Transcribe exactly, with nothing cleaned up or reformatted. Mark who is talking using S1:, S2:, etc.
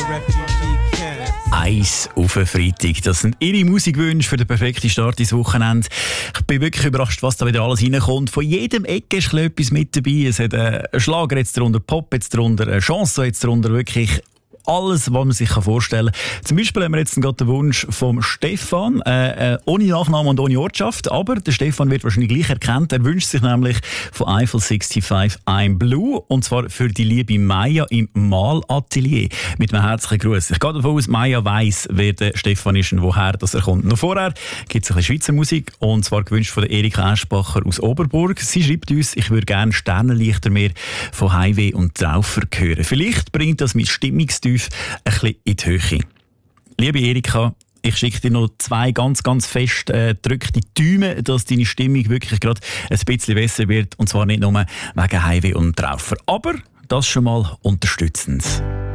S1: Eins auf einen Freitag. Das sind Ihre Musikwünsche für den perfekten Start ins Wochenende. Ich bin wirklich überrascht, was da wieder alles reinkommt. Von jedem Ecke ist etwas mit dabei. Es hat einen Schlager jetzt drunter, Pop jetzt drunter, eine Chanson jetzt drunter. Wirklich alles, was man sich vorstellen kann. Zum Beispiel haben wir jetzt gerade den Wunsch vom Stefan, äh, äh, ohne Nachname und ohne Ortschaft, aber der Stefan wird wahrscheinlich gleich erkannt. Er wünscht sich nämlich von Eiffel sechsundsiebzig I'm Blue, und zwar für die liebe Maya im Malatelier. Mit einem herzlichen Gruß. Ich gehe davon aus, Maya weiss, wer der Stefan ist und woher das er kommt. Noch vorher gibt es ein bisschen Schweizer Musik, und zwar gewünscht von der Erika Eschbacher aus Oberburg. Sie schreibt uns, ich würde gerne Sternenlichter mehr von Highway und Traufer hören. Vielleicht bringt das mit Stimmungstief ein bisschen in die Höhe. Liebe Erika, ich schicke dir noch zwei ganz, ganz fest äh, gedrückte Däume, dass deine Stimmung wirklich gerade ein bisschen besser wird. Und zwar nicht nur wegen Highway und Traufer. Aber das schon mal unterstützend.